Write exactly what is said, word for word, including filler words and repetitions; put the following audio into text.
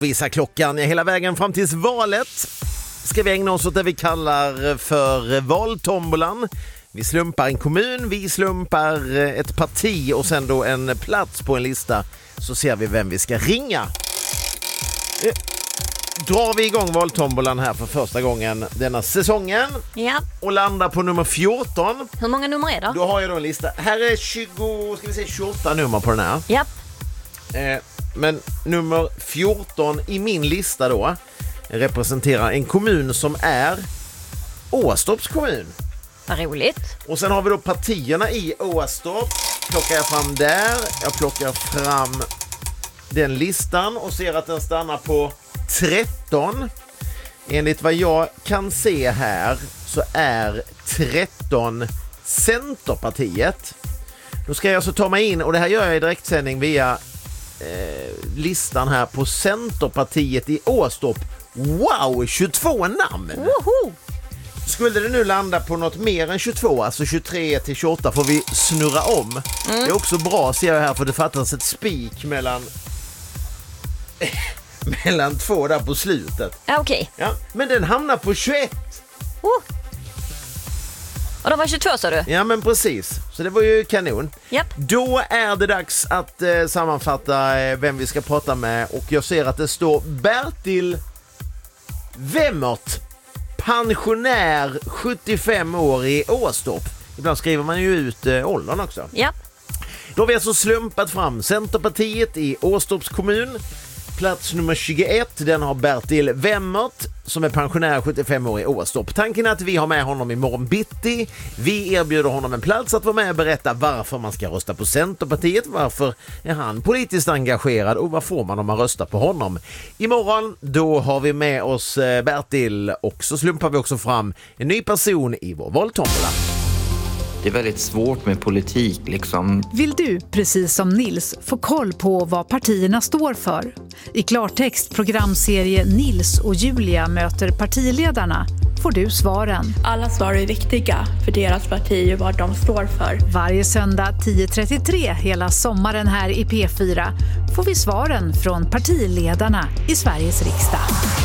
Visa klockan hela vägen fram tills valet ska vi ägna oss åt det vi kallar för valtombolan. Vi slumpar en kommun, vi slumpar ett parti och sen då en plats på en lista, så ser vi vem vi ska ringa. Drar vi igång valtombolan här för första gången denna säsongen. Ja. Och landar på nummer fjorton. Hur många nummer är det? Då har jag då en lista. Här är tjugo, ska vi säga tjugoåtta nummer på den här. Ja. Eh, men nummer fjorton i min lista då representerar en kommun som är Åstorps kommun. Vad roligt. Och sen har vi då partierna i Åstorp. Plockar jag fram där. Jag plockar fram den listan och ser att den stannar på tretton. Enligt vad jag kan se här så är tretton Centerpartiet. Då ska jag alltså ta mig in, och det här gör jag i direktsändning via eh, listan här på Centerpartiet i Åstorp. Wow, tjugotvå namn! Woho! Skulle det nu landa på något mer än tjugotvå, alltså tjugotre till tjugoåtta, får vi snurra om. Mm. Det är också bra, ser jag här, för det fattas ett spik mellan mellan två där på slutet. Ja, okej. Okay. Ja, men den hamnar på tjugoett. Oh. Och de var tjugotvå, sa du? Ja, men precis. Så det var ju kanon. Yep. Då är det dags att eh, sammanfatta eh, vem vi ska prata med. Och jag ser att det står Bertil Wemmert, pensionär, sjuttiofem år i Åstorp. Ibland skriver man ju ut eh, åldern också. Ja. Yep. Då har vi alltså slumpat fram Centerpartiet i Åstorps kommun. Plats nummer tjugoett, den har Bertil Wemmert som är pensionär, sjuttiofem år i Åstorp. Tanken är att vi har med honom imorgon bitti. Vi erbjuder honom en plats att vara med och berätta varför man ska rösta på Centerpartiet, varför är han politiskt engagerad och vad får man om man röstar på honom. Imorgon då har vi med oss Bertil, och så slumpar vi också fram en ny person i vår valtombola. Det är väldigt svårt med politik liksom. Vill du, precis som Nils, få koll på vad partierna står för? I klartext programserie Nils och Julia möter partiledarna får du svaren. Alla svar är viktiga för deras parti och vad de står för. Varje söndag tio trettiotre hela sommaren här i P fyra får vi svaren från partiledarna i Sveriges riksdag.